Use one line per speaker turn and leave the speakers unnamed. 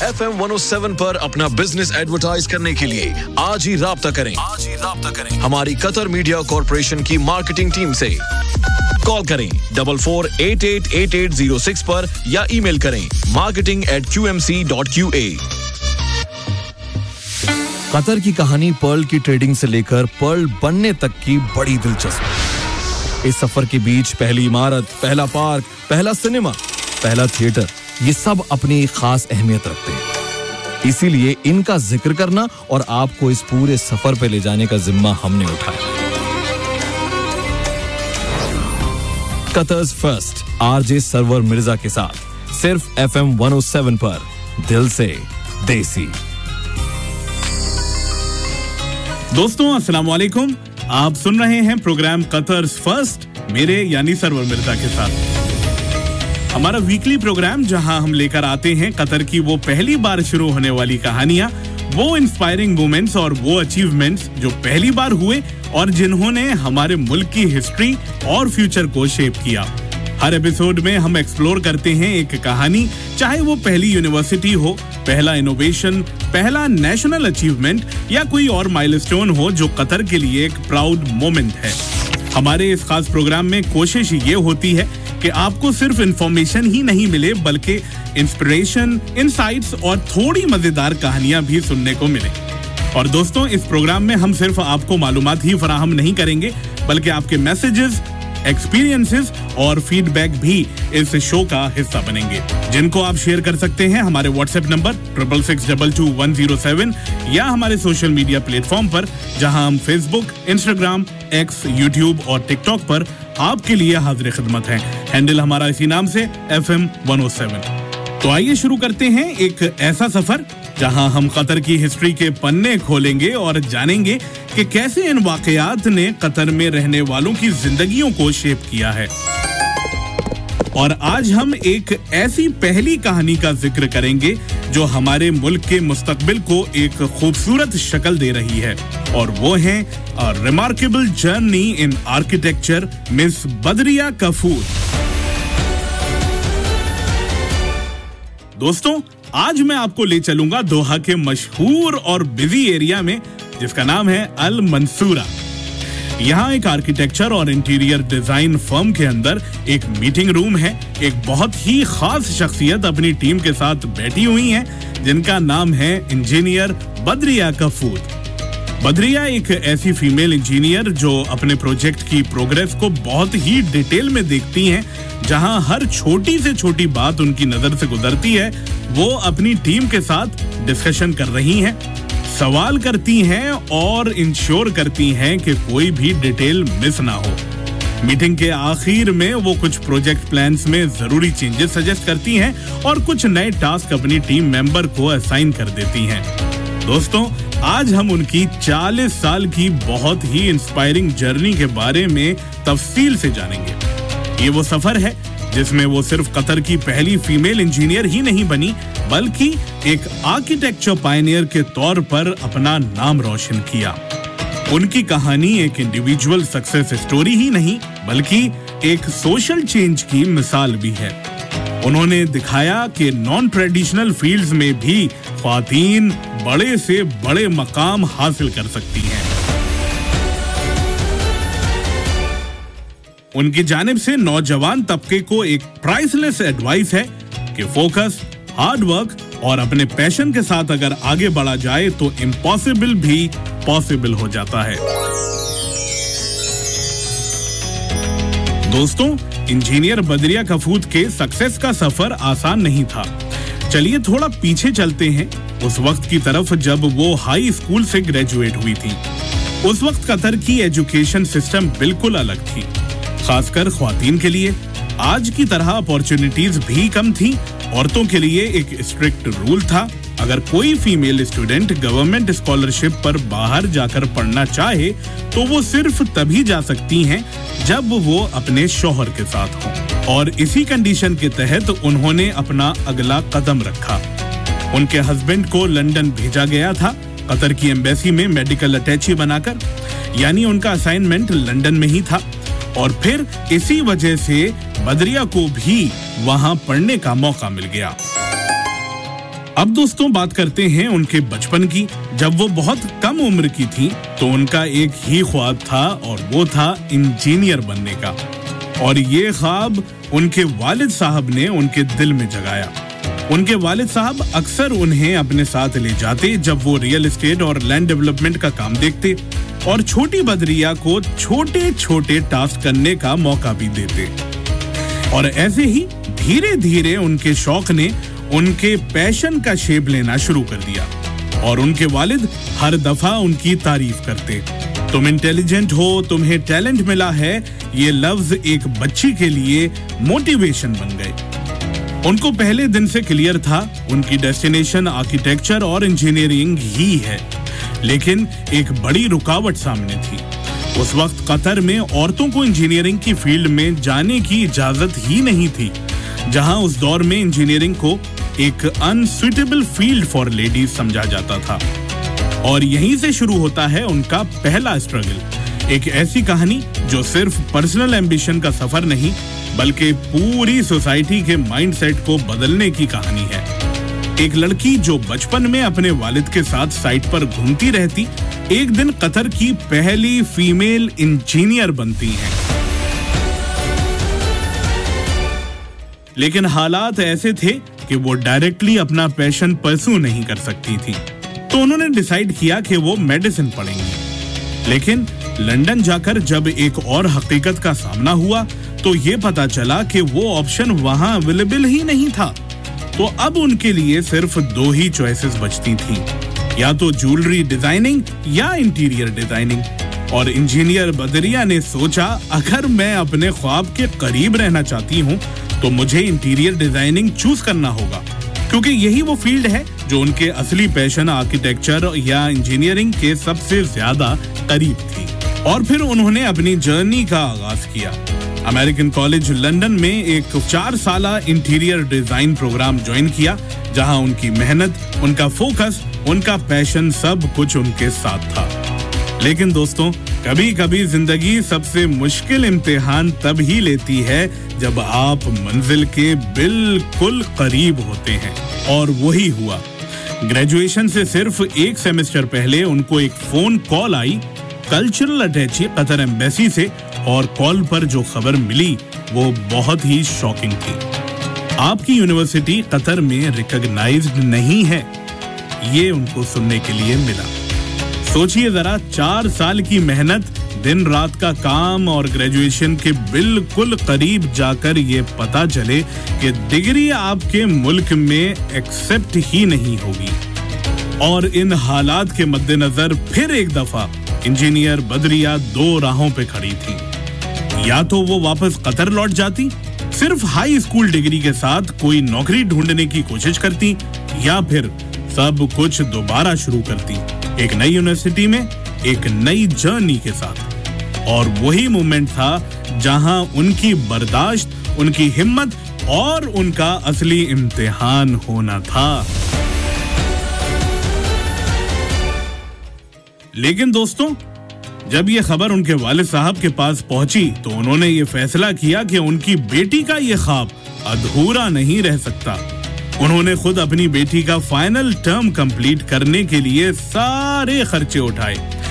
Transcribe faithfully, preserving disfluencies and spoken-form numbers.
F M one O seven पर अपना business advertise करने के लिए आज ही राब्ता करें आज ही राब्ता करें हमारी कतर मीडिया कॉर्पोरेशन की मार्केटिंग टीम से। कॉल करें double four eight eight eight eight zero six पर या ईमेल करें marketing eight Q M C dot Q A. Qatar की कहानी पर्ल की ट्रेडिंग से लेकर पर्ल बनने तक की बड़ी दिलचस्प। इस सफर के बीच पहली इमारत, पहला पार्क, पहला सिनेमा, पहला थिएटर, ये सब अपनी एक खास अहमियत रखते हैं। इसीलिए इनका जिक्र करना और आपको इस पूरे सफर पे ले जाने का जिम्मा हमने उठाया। Qatar's first RJ server Mirza के साथ सिर्फ F M one O seven पर दिल से देसी।
दोस्तों अस्सलाम वालेकुम, आप सुन रहे हैं प्रोग्राम कतर्स फर्स्ट मेरे यानी सरवर मिर्जा के साथ। हमारा वीकली प्रोग्राम जहां हम लेकर आते हैं कतर की वो पहली बार शुरू होने वाली कहानियां, वो इंस्पायरिंग मोमेंट्स और वो अचीवमेंट्स जो पहली बार हुए और जिन्होंने हमारे मुल्क की हिस्ट्री और फ्यूचर को शेप किया। हर एपिसोड में हम एक्सप्लोर करते हैं एक कहानी, चाहे वो पहली यूनिवर्सिटी हो, पहला इनोवेशन, पहला नेशनल अचीवमेंट या कोई और माइलस्टोन हो जो कतर के लिए एक प्राउड मोमेंट है। हमारे इस खास प्रोग्राम में कोशिश ये होती है कि आपको सिर्फ इंफॉर्मेशन ही नहीं मिले बल्कि इंस्पिरेशन, इनसाइट्स और थोड़ी मजेदार कहानियां भी सुनने को मिले। और दोस्तों इस प्रोग्राम में हम सिर्फ आपको मालूमात ही फराहम नहीं करेंगे बल्कि आपके मैसेजेस, एक्सपीरियंसेस और फीडबैक भी इस शो का हिस्सा बनेंगे, जिनको आप शेयर कर सकते हैं हमारे WhatsApp number triple six double two one zero seven या हमारे सोशल मीडिया प्लेटफॉर्म पर, जहां हम फेसबुक, इंस्टाग्राम, एक्स, यूट्यूब और टिकटॉक पर आपके लिए हाजिर खिदमत हैं। हैंडल हमारा इसी नाम से F M one O seven. तो आइए शुरू करते हैं एक ऐसा सफर जहां हम कतर की हिस्ट्री के पन्ने खोलेंगे और जानेंगे कि कैसे इन वाकयात ने कतर में रहने वालों की जिंदगियों को शेप किया है। और आज हम एक ऐसी पहली कहानी का जिक्र करेंगे जो हमारे मुल्क के मुस्तकबिल को एक खूबसूरत शक्ल दे रही है, और वो है a remarkable journey in architecture miss बदरिया कफूर। दोस्तों आज मैं आपको ले चलूंगा दोहा के मशहूर और बिजी एरिया में जिसका नाम है अल मंसूरा। यहाँ एक आर्किटेक्चर और इंटीरियर डिजाइन फर्म के अंदर एक मीटिंग रूम है। एक बहुत ही खास शख्सियत अपनी टीम के साथ बैठी हुई है जिनका नाम है इंजीनियर बदरिया कफूर। बदरिया एक ऐसी फीमेल इंजीनियर जो अपने प्रोजेक्ट की प्रोग्रेस को बहुत ही डिटेल में देखती हैं, जहां हर छोटी से छोटी बात उनकी नजर से गुजरती है वो अपनी टीम के साथ डिस्कशन कर रही हैं, सवाल करती हैं और इंश्योर करती हैं कि कोई भी डिटेल मिस ना हो। मीटिंग के आखिर में वो कुछ प्रोजेक्ट प्लान्स में जरूरी चेंजेस सजेस्ट करती हैं और कुछ नए टास्क अपनी टीम मेंबर को असाइन कर देती हैं। दोस्तों आज हम उनकी चालीस साल की बहुत ही इंस्पायरिंग जर्नी के बारे में तफसील से जानेंगे। ये वो सफर है जिसमें वो सिर्फ कतर की पहली फीमेल इंजीनियर ही नहीं बनी बल्कि एक आर्किटेक्चर पायनियर के तौर पर अपना नाम रोशन किया। उनकी कहानी एक इंडिविजुअल सक्सेस स्टोरी ही नहीं बल्कि एक सोशल चेंज की मिसाल भी है। उन्होंने दिखाया कि नॉन ट्रेडिशनल फील्ड्स में भी ख्वातीन बड़े से बड़े मकाम हासिल कर सकती हैं। उनकी जानिब से नौजवान तबके को एक प्राइसलेस एडवाइस है कि फोकस, हार्ड वर्क और अपने पैशन के साथ अगर आगे बढ़ा जाए तो इम्पॉसिबल भी पॉसिबल हो जाता है। दोस्तों इंजीनियर बदरिया कफूर के सक्सेस का सफर आसान नहीं था। चलिए थोड़ा पीछे चलते हैं उस वक्त की तरफ जब वो हाई स्कूल से ग्रेजुएट हुई थी। उस वक्त कतर की एजुकेशन सिस्टम बिल्कुल अलग थी, खासकर ख्वातीन के लिए। आज की तरह अपॉर्चुनिटीज भी कम थी। औरतों के लिए एक स्ट्रिक्ट रूल था, अगर कोई फीमेल स्टूडेंट गवर्नमेंट स्कॉलरशिप पर बाहर जाकर पढ़ना चाहे तो वो सिर्फ तभी जा सकती हैं जब वो अपने शौहर के साथ हों। और इसी कंडीशन के तहत उन्होंने अपना अगला कदम रखा। उनके हस्बैंड को लंदन भेजा गया था कतर की एम्बेसी में मेडिकल अटैची बनाकर, यानी उनका असाइनमेंट लंदन में ही था। और फिर इसी वजह से बदरिया को भी वहां पढ़ने का मौका मिल गया। अब दोस्तों बात करते हैं उनके बचपन की। जब वो बहुत कम उम्र की थी तो उनका एक ही ख्वाब था और वो था इंजीनियर बनने का। और ये ख्वाब उनके वालिद साहब ने उनके दिल में जगाया। उनके वालिद साहब अक्सर उन्हें अपने साथ ले जाते जब वो रियल एस्टेट और लैंड डेवलपमेंट का काम देखते और छोटी बदरिया को छोटे छोटे टास्क करने का मौका भी देते। और ऐसे ही धीरे धीरे उनके शौक ने उनके पैशन का शेप लेना शुरू कर दिया और उनके वालिद हर दफा उनकी तारीफ करते। तुम इंटेलिजेंट हो, तुम्हें टैलेंट मिला है, ये लफ्ज एक बच्ची के लिए मोटिवेशन बन गए। उनको पहले दिन से क्लियर था उनकी डेस्टिनेशन आर्किटेक्चर और इंजीनियरिंग ही है, लेकिन एक बड़ी रुकावट सामने थी। उस वक्त कतर में औरतों को इंजीनियरिंग की फील्ड में जाने की इजाजत ही नहीं थी, जहां उस दौर में इंजीनियरिंग को एक अनसुइटेबल फील्ड फॉर लेडीज समझा जाता था। और यहीं से शुरू होता है उनका पहला स्ट्रगल, एक ऐसी कहानी जो सिर्फ पर्सनल एम्बिशन का सफर नहीं बल्कि पूरी सोसाइटी के माइंडसेट को बदलने की कहानी है। एक लड़की जो बचपन में अपने वालिद के साथ साइट पर घूमती रहती, एक दिन कतर की पहली फीमेल इंजीनियर बनती हैं। लेकिन हालात ऐसे थे कि वो डायरेक्टली अपना पैशन परस्यू नहीं कर सकती थी, तो उन्होंने डिसाइड किया कि वो मेडिसिन पढ़ेंगी। लेकिन लंदन जाकर जब एक और हकीकत का सामना हुआ तो ये पता चला कि वो ऑप्शन वहां अवेलेबल ही नहीं था। तो अब उनके लिए सिर्फ दो ही चॉइसेस बचती थीं, या तो ज्वेलरी डिजाइनिंग या इंटीरियर डिजाइनिंग। और इंजीनियर बदरिया ने सोचा, अगर मैं अपने ख्वाब के करीब रहना चाहती हूँ तो मुझे इंटीरियर डिजाइनिंग चूज करना होगा, क्योंकि यही वो फील्ड है जो उनके असली पैशन आर्किटेक्चर या इंजीनियरिंग के सबसे ज्यादा करीब थी। और फिर उन्होंने अपनी जर्नी का आगाज किया। अमेरिकन कॉलेज लंदन में एक चार साला इंटीरियर डिजाइन प्रोग्राम ज्वाइन किया, जहां उनकी मेहनत, उनका फोकस, उनका पैशन सब कुछ उनके साथ था। लेकिन दोस्तों, कभी कभी जिंदगी सबसे मुश्किल इम्तिहान तब ही लेती है जब आप मंजिल के बिल्कुल करीब होते हैं। और वही हुआ। ग्रेजुएशन से सिर्फ एक सेमेस्टर पहले उनको एक फोन कॉल आई कल्चरल अटैची कतर एम्बेसी से, और कॉल पर जो खबर मिली वो बहुत ही शॉकिंग थी। आपकी यूनिवर्सिटी कतर में रिकॉग्नाइज्ड नहीं है, ये उनको सुनने के लिए मिला। सोचिए जरा, चार साल की मेहनत, दिन रात का काम और ग्रेजुएशन के बिल्कुल करीब जाकर ये पता चले कि डिग्री आपके मुल्क में एक्सेप्ट ही नहीं होगी। और इन हालात के मद्देनजर फिर एक दफा इंजीनियर बदरिया दो राहों पे खड़ी थी। या तो वो वापस कतर लौट जाती, सिर्फ हाई स्कूल डिग्री के साथ कोई नौकरी ढूंढने की कोशिश करती, या फिर सब कुछ दोबारा शुरू करती, एक नई यूनिवर्सिटी में, एक नई जर्नी के साथ। और वही मोमेंट था जहां उनकी बर्दाश्त, उनकी हिम्मत और उनका असली इम्तिहान होना था। लेकिन दोस्तों, जब ये खबर उनके वालिद साहब के पास पहुंची तो उन्होंने ये फैसला किया कि उनकी बेटी का ये ख्वाब अधूरा नहीं रह सकता। उन्होंने खुद अपनी बेटी का फाइनल टर्म कंप्लीट करने के लिए सारे खर्चे उठाए